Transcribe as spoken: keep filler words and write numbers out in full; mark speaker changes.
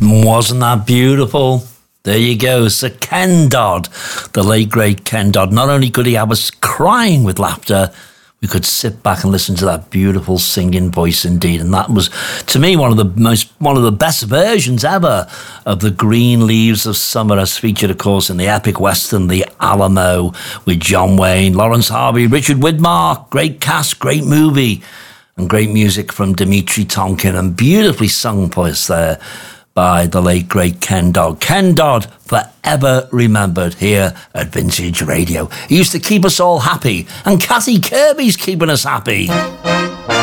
Speaker 1: Wasn't that beautiful? There you go. Sir Ken Dodd, the late great Ken Dodd. Not only could he have us crying with laughter, we could sit back and listen to that beautiful singing voice indeed. And that was, to me, one of the most, one of the best versions ever of The Green Leaves of Summer, as featured, of course, in the epic western The Alamo with John Wayne, Lawrence Harvey, Richard Widmark. Great cast, great movie, and great music from Dimitri Tonkin, and beautifully sung voice there by the late great Ken Dodd. Ken Dodd, forever remembered here at Vintage Radio. He used to keep us all happy, and Kathy Kirby's keeping us happy.